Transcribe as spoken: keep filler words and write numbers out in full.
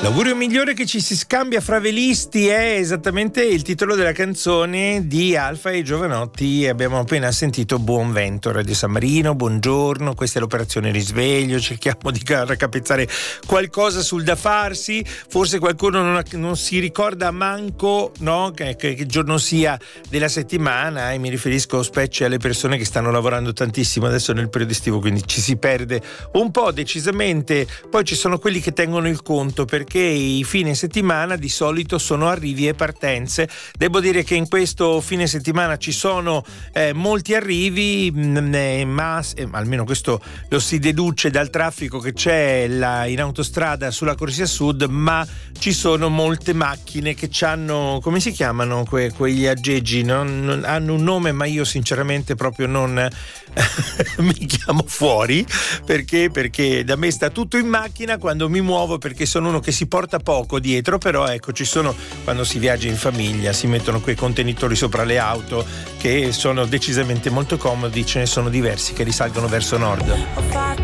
L'augurio migliore che ci si scambia fra velisti è esattamente il titolo della canzone di Alfa e Giovanotti. Abbiamo appena sentito Buon Vento, Radio San Marino, buongiorno, questa è l'operazione Risveglio, cerchiamo di raccapezzare qualcosa sul da farsi, forse qualcuno non, non si ricorda manco, no, che, che, che giorno sia della settimana, e mi riferisco specie alle persone che stanno lavorando tantissimo adesso nel periodo estivo, quindi ci si perde un po' decisamente. Poi ci sono quelli che tengono il conto, perché che i fine settimana di solito sono arrivi e partenze. Devo dire che in questo fine settimana ci sono eh, molti arrivi, mh, ma eh, almeno questo lo si deduce dal traffico che c'è la, in autostrada sulla corsia sud, ma ci sono molte macchine che hanno, come si chiamano que, quegli aggeggi, non, non, hanno un nome ma io sinceramente proprio non mi chiamo fuori, perché perché da me sta tutto in macchina quando mi muovo, perché sono uno che si porta poco dietro, però ecco, ci sono, quando si viaggia in famiglia si mettono quei contenitori sopra le auto che sono decisamente molto comodi, ce ne sono diversi che risalgono verso nord.